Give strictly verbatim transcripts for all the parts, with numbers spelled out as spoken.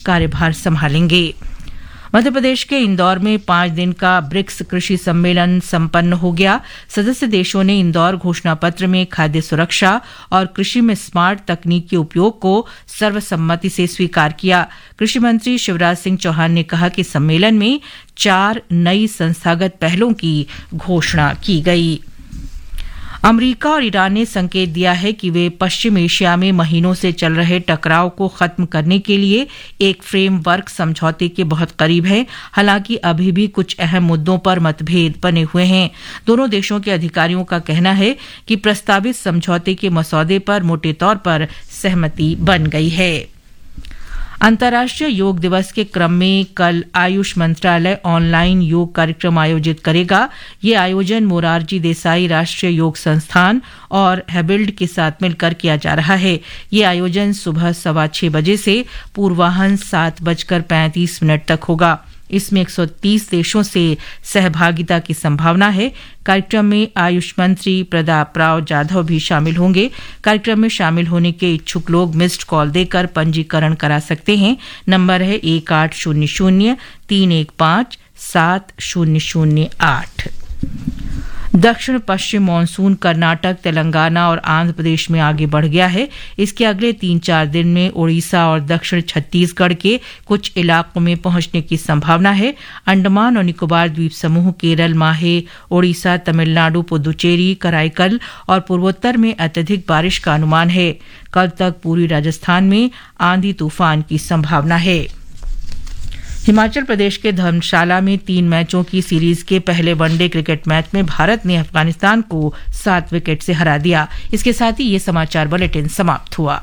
कार्यभार संभालेंगे। मध्य प्रदेश के इंदौर में पांच दिन का ब्रिक्स कृषि सम्मेलन संपन्न हो गया। सदस्य देशों ने इंदौर घोषणा पत्र में खाद्य सुरक्षा और कृषि में स्मार्ट तकनीक के उपयोग को सर्वसम्मति से स्वीकार किया। कृषि मंत्री शिवराज सिंह चौहान ने कहा कि सम्मेलन में चार नई संस्थागत पहलों की घोषणा की गई। अमेरिका और ईरान ने संकेत दिया है कि वे पश्चिम एशिया में महीनों से चल रहे टकराव को खत्म करने के लिए एक फ्रेमवर्क समझौते के बहुत करीब हैं। हालांकि अभी भी कुछ अहम मुद्दों पर मतभेद बने हुए हैं। दोनों देशों के अधिकारियों का कहना है कि प्रस्तावित समझौते के मसौदे पर मोटे तौर पर सहमति बन गई है। अंतर्राष्ट्रीय योग दिवस के क्रम में कल आयुष मंत्रालय ऑनलाइन योग कार्यक्रम आयोजित करेगा। ये आयोजन मोरारजी देसाई राष्ट्रीय योग संस्थान और हैबिल्ड के साथ मिलकर किया जा रहा है। ये आयोजन सुबह सवा छह बजे से पूर्वाह्न सात बजकर पैंतीस मिनट तक होगा। इसमें एक सौ तीस देशों से सहभागिता की संभावना है। कार्यक्रम में आयुष मंत्री प्रताप राव जाधव भी शामिल होंगे। कार्यक्रम में शामिल होने के इच्छुक लोग मिस्ड कॉल देकर पंजीकरण करा सकते हैं। नंबर है एक आठ शून्य शून्य तीन एक पांच सात शून्य शून्य आठ। दक्षिण पश्चिम मानसून कर्नाटक, तेलंगाना और आंध्र प्रदेश में आगे बढ़ गया है। इसके अगले तीन चार दिन में ओडिशा और दक्षिण छत्तीसगढ़ के कुछ इलाकों में पहुंचने की संभावना है। अंडमान और निकोबार द्वीप समूह, केरल, माहे, ओडिशा, तमिलनाडु, पुदुचेरी, कराईकल और पूर्वोत्तर में अत्यधिक बारिश का अनुमान है। कल तक पूर्वी राजस्थान में आंधी तूफान की संभावना है। हिमाचल प्रदेश के धर्मशाला में तीन मैचों की सीरीज के पहले वनडे क्रिकेट मैच में भारत ने अफगानिस्तान को सात विकेट से हरा दिया। इसके साथ ही ये समाचार बुलेटिन समाप्त हुआ।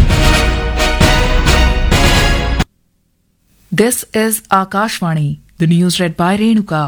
This is Akashvani, the news red bye Renuka.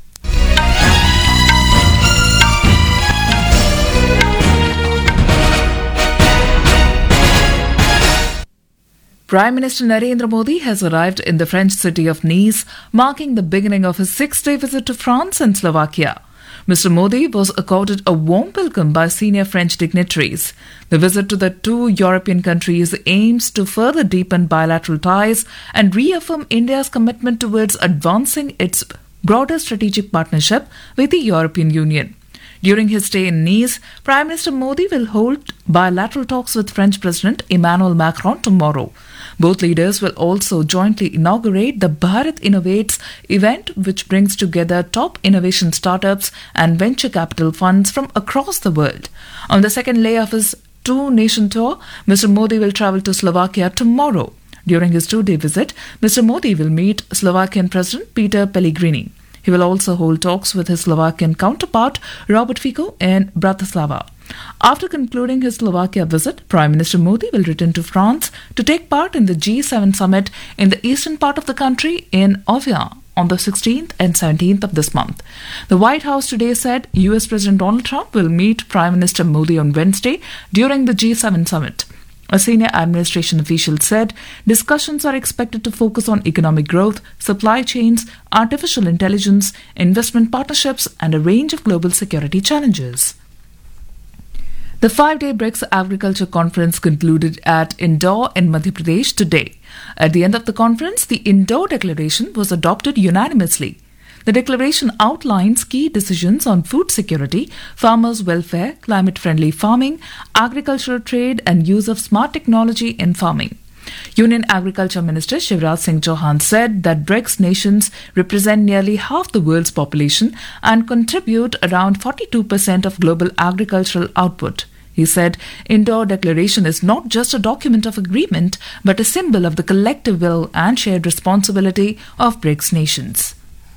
Prime Minister Narendra Modi has arrived in the French city of Nice, marking the beginning of his six-day visit to France and Slovakia. Mister Modi was accorded a warm welcome by senior French dignitaries. The visit to the two European countries aims to further deepen bilateral ties and reaffirm India's commitment towards advancing its broader strategic partnership with the European Union. During his stay in Nice, Prime Minister Modi will hold bilateral talks with French President Emmanuel Macron tomorrow. Both leaders will also jointly inaugurate the Bharat Innovates event, which brings together top innovation startups and venture capital funds from across the world. On the second leg of his two-nation tour, Mister Modi will travel to Slovakia tomorrow. During his two-day visit, Mister Modi will meet Slovakian President Peter Pellegrini. He will also hold talks with his Slovakian counterpart, Robert Fico, in Bratislava. After concluding his Slovakia visit, Prime Minister Modi will return to France to take part in the G seven summit in the eastern part of the country in Evian on the sixteenth and seventeenth of this month. The White House today said U S President Donald Trump will meet Prime Minister Modi on Wednesday during the G seven summit. A senior administration official said discussions are expected to focus on economic growth, supply chains, artificial intelligence, investment partnerships, and a range of global security challenges. The five-day BRICS Agriculture Conference concluded at Indore in Madhya Pradesh today. At the end of the conference, the Indore Declaration was adopted unanimously. The declaration outlines key decisions on food security, farmers' welfare, climate-friendly farming, agricultural trade, and use of smart technology in farming. Union Agriculture Minister Shivraj Singh Chauhan said that BRICS nations represent nearly half the world's population and contribute around forty-two percent of global agricultural output. He said Indore Declaration is not just a document of agreement, but a symbol of the collective will and shared responsibility of BRICS nations.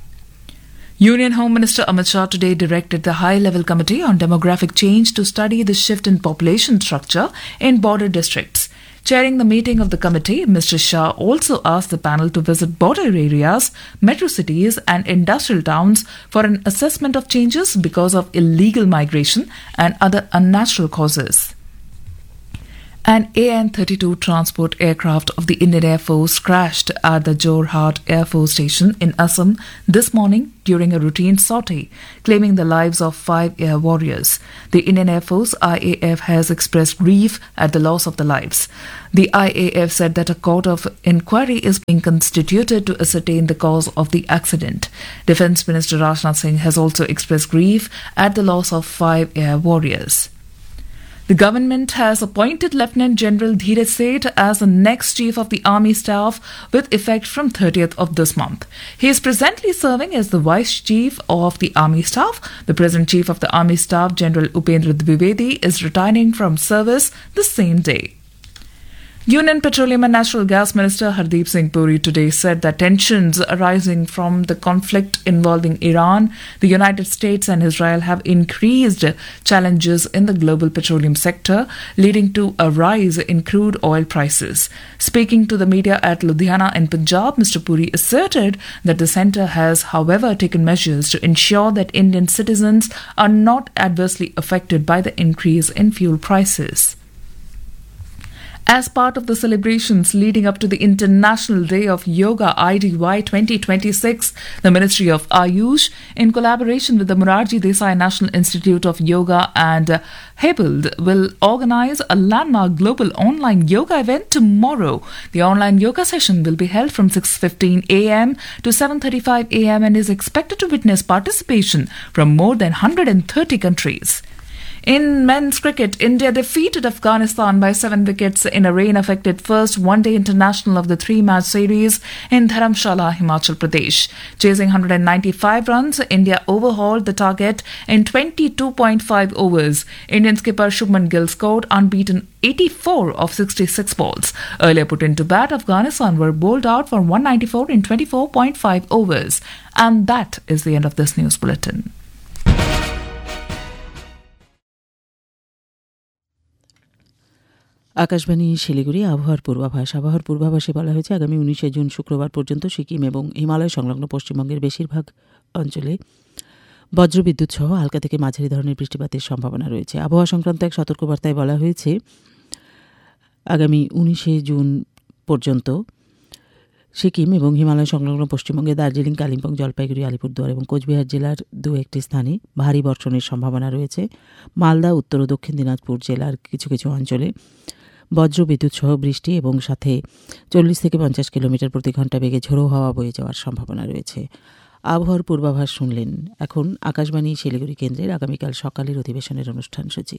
Union Home Minister Amit Shah today directed the High-Level Committee on Demographic Change to study the shift in population structure in border districts. Chairing the meeting of the committee, Mister Shah also asked the panel to visit border areas, metro cities and industrial towns for an assessment of changes because of illegal migration and other unnatural causes. An A N thirty-two transport aircraft of the Indian Air Force crashed at the Jorhat Air Force Station in Assam this morning during a routine sortie, claiming the lives of five air warriors. The Indian Air Force I A F has expressed grief at the loss of the lives. The I A F said that a court of inquiry is being constituted to ascertain the cause of the accident. Defence Minister Rajnath Singh has also expressed grief at the loss of five air warriors. The government has appointed Lieutenant General Dheeraj Seth as the next Chief of the Army Staff with effect from thirtieth of this month. He is presently serving as the Vice Chief of the Army Staff. The present Chief of the Army Staff, General Upendra Dwivedi, is retiring from service the same day. Union Petroleum and Natural Gas Minister Hardeep Singh Puri today said that tensions arising from the conflict involving Iran, the United States and Israel have increased challenges in the global petroleum sector, leading to a rise in crude oil prices. Speaking to the media at Ludhiana in Punjab, Mister Puri asserted that the centre has, however, taken measures to ensure that Indian citizens are not adversely affected by the increase in fuel prices. As part of the celebrations leading up to the International Day of Yoga I D Y twenty twenty-six, the Ministry of Ayush, in collaboration with the Morarji Desai National Institute of Yoga and Hebald, will organize a landmark global online yoga event tomorrow. The online yoga session will be held from six fifteen a m to seven thirty-five a m and is expected to witness participation from more than one hundred thirty countries. In men's cricket, India defeated Afghanistan by seven wickets in a rain-affected first one-day international of the three-match series in Dharamshala, Himachal Pradesh. Chasing one hundred ninety-five runs, India overhauled the target in twenty-two point five overs. Indian skipper Shubman Gill scored unbeaten eighty-four of sixty-six balls. Earlier put into bat, Afghanistan were bowled out for one ninety-four in twenty-four point five overs. And that is the end of this news bulletin. Akashvani Siliguri আবহাওয়ার পূর্বাভাস আবহাওয়ার পূর্বাভাসে বলা হয়েছে আগামী উনিশে June শুক্রবার পর্যন্ত সিকিম এবং হিমালয় সংলগ্ন পশ্চিমবঙ্গের বেশিরভাগ অঞ্চলে বজ্রবিদ্যুৎ সহ হালকা থেকে মাঝারি ধরনের বৃষ্টিপাতের সম্ভাবনা রয়েছে। আবহাওয়া সংক্রান্ত এক সতর্কবার্তায় বলা হয়েছে আগামী উনিশে জুন পর্যন্ত সিকিম এবং হিমালয় সংলগ্ন পশ্চিমবঙ্গে দার্জিলিং, কালিম্পং, জলপাইগুড়ি, আলিপুরদুয়ার এবং কোচবিহার জেলার দু একটি স্থানে ভারী বর্ষণের সম্ভাবনা রয়েছে। মালদা, উত্তর ও দক্ষিণ দিনাজপুর জেলার কিছু কিছু অঞ্চলে বজ্রবিদ্যুৎ সহ বৃষ্টি এবং সাথে চল্লিশ থেকে পঞ্চাশ কিলোমিটার প্রতি ঘন্টা বেগে ঝোড়ো হাওয়া বয়ে যাওয়ার সম্ভাবনা রয়েছে। আবহাওয়ার পূর্বাভাস শুনলেন। এখন আকাশবাণী শিলিগুড়ি কেন্দ্রের আগামীকাল সকালের অধিবেশনের অনুষ্ঠান সূচি।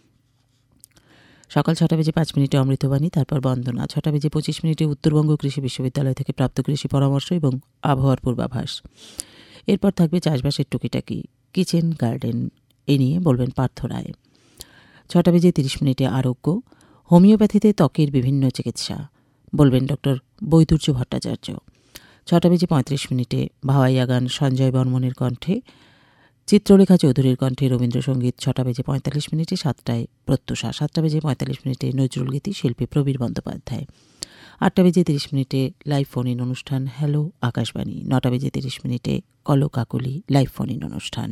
সকাল ছটা বেজে পাঁচ মিনিটে অমৃতবাণী, তারপর বন্দনা। ছটা বেজে পঁচিশ মিনিটে উত্তরবঙ্গ কৃষি বিশ্ববিদ্যালয় থেকে প্রাপ্ত কৃষি পরামর্শ এবং আবহাওয়ার পূর্বাভাস। এরপর থাকবে চাষবাসের টুকিটাকি, কিচেন গার্ডেন, এ নিয়ে বলবেন পার্থ রায়। ছটা বেজে তিরিশ মিনিটে আরোগ্য, হোমিওপ্যাথিতে ত্বকের বিভিন্ন চিকিৎসা, বলবেন ডক্টর বৈদুর্য ভট্টাচার্য। ছটা বেজে পঁয়ত্রিশ মিনিটে ভাওয়াইয়া গান সঞ্জয় বর্মনের কণ্ঠে, চিত্রলেখা চৌধুরীর কণ্ঠে রবীন্দ্রসঙ্গীত। ছটা বেজে পঁয়তাল্লিশ মিনিটে সাতটায় প্রত্যুষা। সাতটা বেজে পঁয়তাল্লিশ মিনিটে নজরুল গীতি, শিল্পী প্রবীর বন্দ্যোপাধ্যায়। আটটা বেজে তিরিশ মিনিটে লাইভ ফোন ইন অনুষ্ঠান হ্যালো আকাশবাণী। নটা বেজে তিরিশ মিনিটে কলো কাকলি লাইভ ফোন ইন অনুষ্ঠান।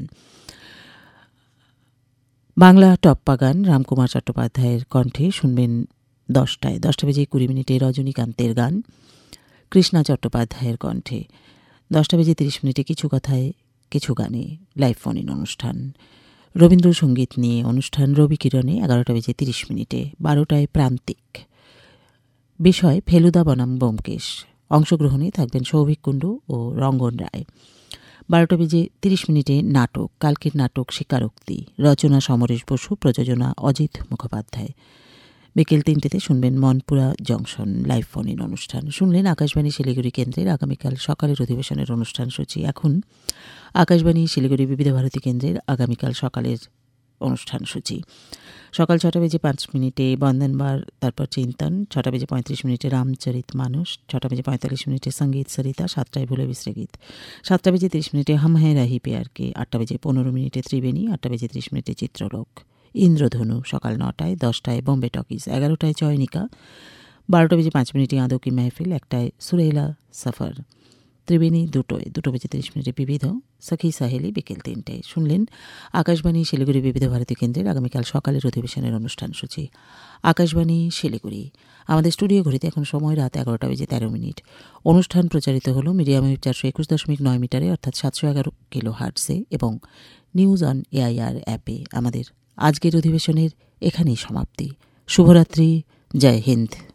বাংলা টপ্পা গান রামকুমার চট্টোপাধ্যায়ের কণ্ঠে শুনবেন দশটায়। দশটা বেজে কুড়ি মিনিটে রজনীকান্তের গান কৃষ্ণা চট্টোপাধ্যায়ের কণ্ঠে। দশটা বেজে তিরিশ মিনিটে কিছু কথায় কিছু গানে লাইভ ফোন ইন অনুষ্ঠান। রবীন্দ্রসঙ্গীত নিয়ে অনুষ্ঠান রবি কিরণে এগারোটা বেজে তিরিশ মিনিটে। বারোটায় প্রান্তিক, বিষয় ফেলুদা বনাম ব্যোমকেশ। অংশগ্রহণে থাকবেন সৌভিক কুণ্ডু ও রঙ্গন রায়। বারোটা বেজে তিরিশ মিনিটে নাটক, কালকের নাটক স্বীকারোক্তি, রচনা সমরেশ বসু, প্রযোজনা অজিত মুখোপাধ্যায়। বিকেল তিনটেতে শুনবেন Monpura junction live phone in অনুষ্ঠান। শুনলেন আকাশবাণী শিলিগুড়ি কেন্দ্রের আগামীকাল সকালের অধিবেশনের অনুষ্ঠান সূচি। এখন আকাশবাণী শিলিগুড়ি বিবিধ ভারতী কেন্দ্রের আগামীকাল সকালের অনুষ্ঠান সূচি। সকাল ছটা বেজে পাঁচ মিনিটে বন্দনবার, তারপর চিন্তন। ছটা বেজে পঁয়ত্রিশ মিনিটে রামচরিত মানুষ। ছটা বেজে পঁয়তাল্লিশ মিনিটে সঙ্গীত সরিতা। সাতটায় ভুলে বিসরে গীত। সাতটা বেজে তিরিশ মিনিটে হাম হ্যাঁ রাহি পেয়ারকে। আটটা বেজে পনেরো মিনিটে ত্রিবেণী। আটটা বেজে ত্রিশ মিনিটে চিত্রলোক। ইন্দ্রধনু সকাল নটায়। দশটায় বোম্বে টকিজ। এগারোটায় চয়নিকা। বারোটা বেজে পাঁচ মিনিটে আদৌ কি মেহফিল। একটায় সুরেলা সফর। ত্রিবেণী দুটোয় দুটো বেজে তিরিশ মিনিটে বিবিধ, সখী সাহেলি বিকেল তিনটে। শুনলেন আকাশবাণী শিলিগুড়ি বিবিধ ভারতী কেন্দ্রের আগামীকাল সকালের অধিবেশনের অনুষ্ঠান সূচি। আকাশবাণী শিলিগুড়ি। আমাদের স্টুডিও ঘড়িতে এখন সময় রাত এগারোটা বেজে তেরো মিনিট। অনুষ্ঠান প্রচারিত হল মিডিয়াম ওয়েভ চারশো একুশ দশমিক নয় মিটারে অর্থাৎ সাতশো এগারো কিলো হার্টসে এবং নিউজ অন এআইআর অ্যাপে। আমাদের আজকের অধিবেশনের এখানেই সমাপ্তি। শুভরাত্রি, জয় হিন্দ।